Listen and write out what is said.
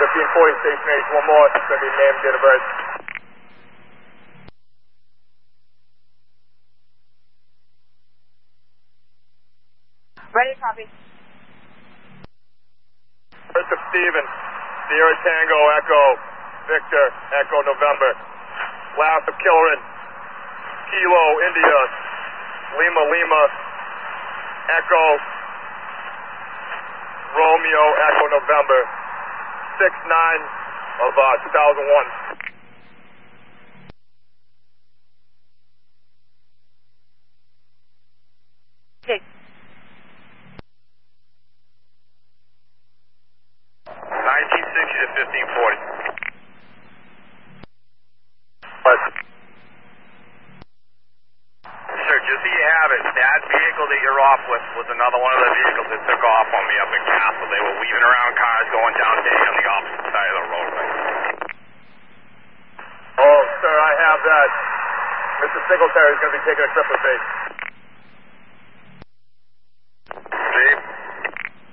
1540 station age, one more. It's going to be name, date of birth. Ready to copy. Birth of Steven, Sierra Tango, Echo, Victor, Echo, November. Last of Killerin, Kilo, India, Lima, Lima, Echo, Romeo, Echo, November. 6/9 of 2001. Take. 1960 to 1540. Sir, just so you have it, that vehicle that you're off with was another one of the vehicles that took off on me up in Castle. They were weaving around cars going down day on the opposite side of the roadway. Oh, sir, I have that. Mr. Singletary is going to be taking a trip with me.